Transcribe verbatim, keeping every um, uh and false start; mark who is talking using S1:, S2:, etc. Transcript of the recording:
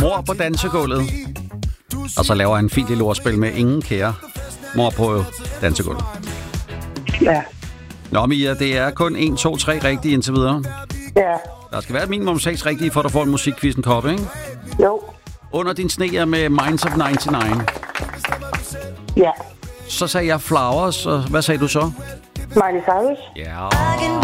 S1: Mor på dansegulvet. Og så laver han en fint lille ordspil med ingen kære. Mor på dansegulvet.
S2: Ja.
S1: Nå, Mia, det er kun en, to, tre rigtige indtil videre.
S2: Ja.
S1: Der skal være et minimum seks rigtige, for at du får en musikquiz en kop, ikke?
S2: Jo.
S1: Under din sneer med Minds of nioghalvfems.
S2: Ja.
S1: Så sagde jeg Flowers, og hvad sagde du så?
S2: Miley Cyrus.
S1: Ja.